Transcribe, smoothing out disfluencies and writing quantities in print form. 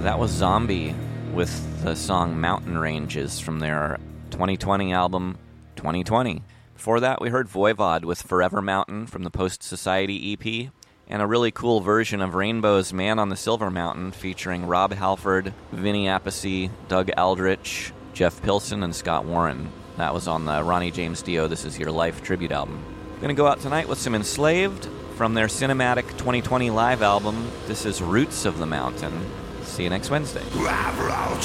That was Zombie with the song Mountain Ranges from their 2020 album 2020. Before that, we heard Voivod with Forever Mountain from the Post Society EP, and a really cool version of Rainbow's Man on the Silver Mountain featuring Rob Halford, Vinny Appice, Doug Aldrich, Jeff Pilson, and Scott Warren. That was on the Ronnie James Dio This Is Your Life tribute album. Going to go out tonight with some Enslaved from their Cinematic 2020 live album. This is Roots of the Mountain. See you next Wednesday.